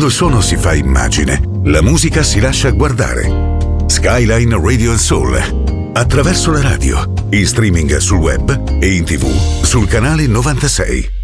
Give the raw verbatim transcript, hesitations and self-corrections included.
Col suono si fa immagine, la musica si lascia guardare. Skyline Radio and Soul, attraverso la radio, in streaming sul web e in tv sul canale novantasei.